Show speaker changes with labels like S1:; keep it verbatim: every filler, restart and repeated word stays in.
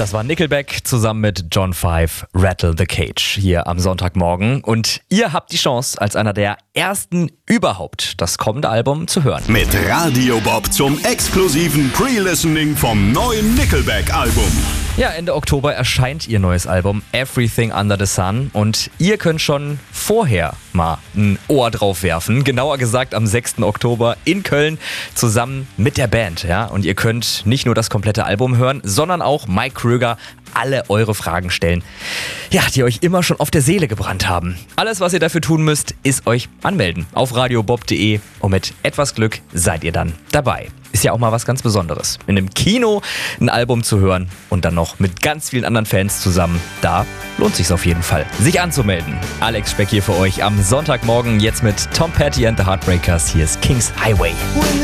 S1: Das war Nickelback zusammen mit John Five, Rattle the Cage hier am Sonntagmorgen. Und ihr habt die Chance, als einer der ersten überhaupt das kommende Album zu hören.
S2: Mit Radio Bob zum exklusiven Pre-Listening vom neuen Nickelback-Album.
S1: Ja, Ende Oktober erscheint ihr neues Album Everything Under the Sun und ihr könnt schon vorher mal ein Ohr drauf werfen. Genauer gesagt am sechsten Oktober in Köln zusammen mit der Band. Ja? Und ihr könnt nicht nur das komplette Album hören, sondern auch Mike Kröger alle eure Fragen stellen, ja, die euch immer schon auf der Seele gebrannt haben. Alles, was ihr dafür tun müsst, ist euch anmelden auf radiobob punkt de und mit etwas Glück seid ihr dann dabei. Ist ja auch mal was ganz Besonderes, in einem Kino ein Album zu hören und dann noch mit ganz vielen anderen Fans zusammen. Da lohnt sich's auf jeden Fall, sich anzumelden. Alex Speck hier für euch am Sonntagmorgen, jetzt mit Tom Petty and the Heartbreakers. Hier ist King's Highway.